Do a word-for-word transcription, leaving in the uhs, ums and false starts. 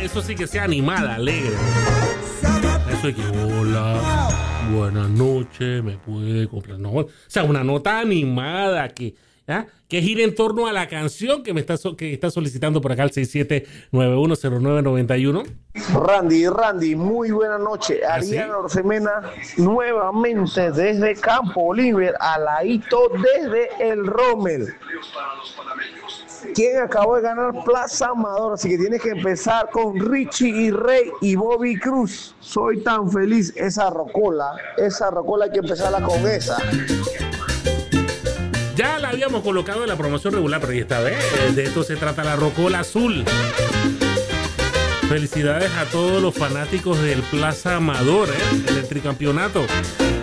eso sí que sea animada, alegre. Eso es que, hola, buenas noches, me puede comprar. No, o sea, una nota animada que, ¿ah? que gira en torno a la canción que me está, so- que está solicitando por acá el seis siete nueve uno cero nueve nueve uno. Randy, Randy, muy buena noche. ¿Ah, Ariana sí? Orsemena, nuevamente desde Campo Bolívar, Alaito desde el Rommel. Quien acabó de ganar Plaza Amador, así que tienes que empezar con Richie y Rey y Bobby Cruz. Soy tan feliz. Esa rocola, esa rocola hay que empezarla con esa. Ya la habíamos colocado en la promoción regular, pero esta vez eh, de esto se trata la rocola azul. Felicidades a todos los fanáticos del Plaza Amador, ¿eh? En el tricampeonato.